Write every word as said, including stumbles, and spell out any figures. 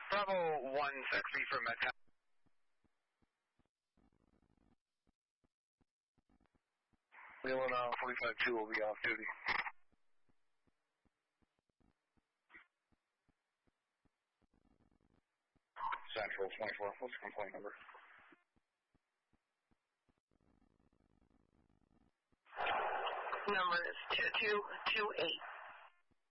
Bravo one sixty from Midtown. Leland on forty-five two will be off duty. Central twenty-four, what's the complaint number? Number is two two two eight.